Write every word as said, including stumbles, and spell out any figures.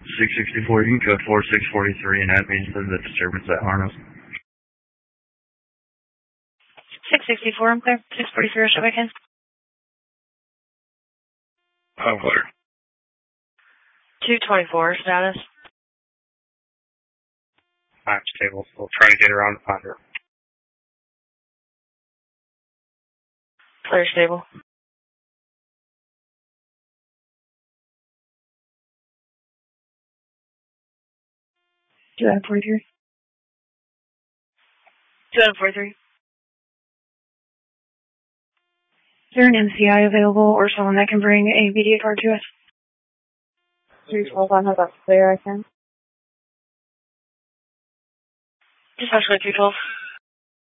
six sixty-four, you can code four six four three, and that means there's a disturbance at Harness. six sixty-four, I'm clear. six forty-three, shall I can? Oh, clear. two twenty-four, status. I'm stable. We'll try to get around to find her. Clear, stable. two forty-three. two forty-three. Is there an M C I available or someone that can bring a V D A card to us? three twelve, I have that clear, I can. Just actually two twelve.